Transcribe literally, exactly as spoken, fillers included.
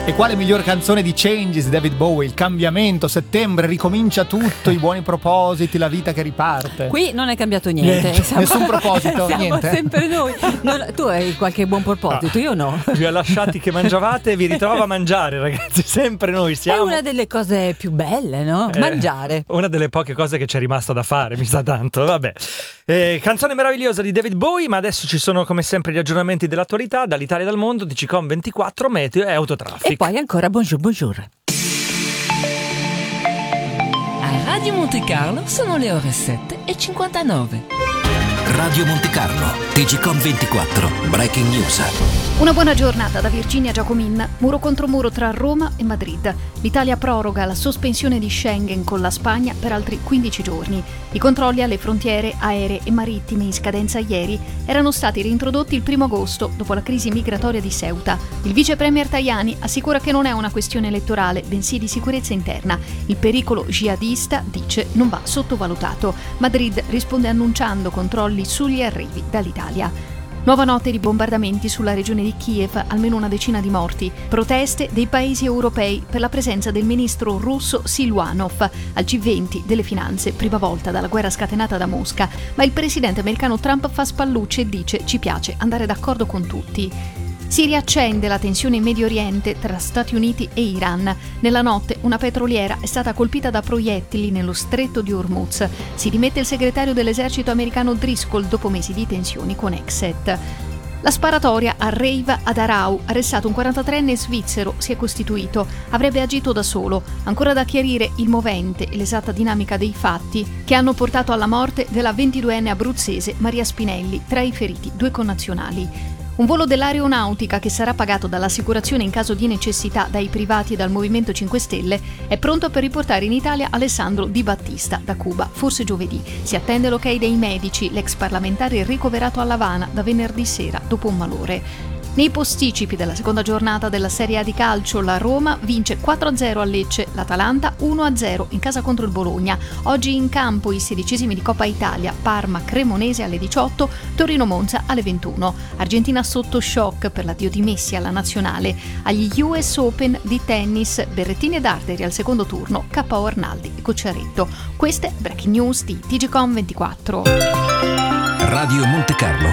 E quale miglior canzone di Changes, David Bowie, il cambiamento, settembre, ricomincia tutto, i buoni propositi, la vita che riparte. Qui non è cambiato niente. Niente, Siamo, nessun proposito, siamo niente. sempre noi. Non, tu hai qualche buon proposito, io no. Vi ho lasciati che mangiavate e vi ritrovo a mangiare, ragazzi, sempre noi siamo. È una delle cose più belle, no? Eh, Mangiare. Una delle poche cose che c'è rimasta da fare, mi sa tanto, vabbè. Eh, canzone meravigliosa di David Bowie, ma adesso ci sono come sempre gli aggiornamenti dell'attualità dall'Italia e dal mondo, D C Com ventiquattro, meteo e autotraffic. E poi ancora bonjour, bonjour. A Radio Monte Carlo sono le ore sette e cinquantanove. Radio Monte Carlo, D G Com ventiquattro, Breaking News. Una buona giornata da Virginia Giacomin. Muro contro muro tra Roma e Madrid. L'Italia proroga la sospensione di Schengen con la Spagna per altri quindici giorni. I controlli alle frontiere aeree e marittime in scadenza ieri erano stati reintrodotti il primo agosto dopo la crisi migratoria di Ceuta. Il vice premier Tajani assicura che non è una questione elettorale, bensì di sicurezza interna. Il pericolo jihadista, dice, non va sottovalutato. Madrid risponde annunciando controlli sugli arrivi dall'Italia. Nuova notte di bombardamenti sulla regione di Kiev, almeno una decina di morti. Proteste dei paesi europei per la presenza del ministro russo Siluanov al G venti delle finanze, prima volta dalla guerra scatenata da Mosca. Ma il presidente americano Trump fa spallucce e dice: ci piace andare d'accordo con tutti. Si riaccende la tensione in Medio Oriente tra Stati Uniti e Iran. Nella notte una petroliera è stata colpita da proiettili nello stretto di Hormuz. Si dimette il segretario dell'esercito americano Driscoll dopo mesi di tensioni con Exet. La sparatoria a rave ad Arau, arrestato un quarantatreenne svizzero, si è costituito. Avrebbe agito da solo. Ancora da chiarire il movente e l'esatta dinamica dei fatti che hanno portato alla morte della ventiduenne abruzzese Maria Spinelli, tra i feriti due connazionali. Un volo dell'aeronautica che sarà pagato dall'assicurazione in caso di necessità dai privati e dal Movimento cinque Stelle è pronto per riportare in Italia Alessandro Di Battista da Cuba, forse giovedì. Si attende l'ok dei medici, l'ex parlamentare è ricoverato a L'Avana da venerdì sera dopo un malore. Nei posticipi della seconda giornata della Serie A di calcio, la Roma vince quattro a zero a Lecce, l'Atalanta uno a zero in casa contro il Bologna. Oggi in campo i sedicesimi di Coppa Italia, Parma-Cremonese alle diciotto, Torino-Monza alle ventuno. Argentina sotto shock per l'addio di Messi alla nazionale. Agli U S Open di tennis, Berrettini ed Arderi al secondo turno, K O Arnaldi e Cocciaretto. Queste breaking news di D G Com ventiquattro. Radio Monte Carlo,